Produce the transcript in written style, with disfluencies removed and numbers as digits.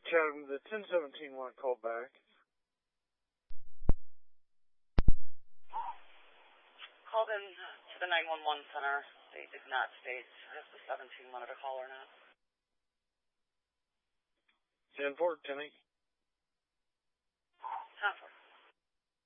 Chatham, the 1017 want to call back. Called in to the 911 center. They did not state if the 17 wanted to call or not. 10-4, 10-8.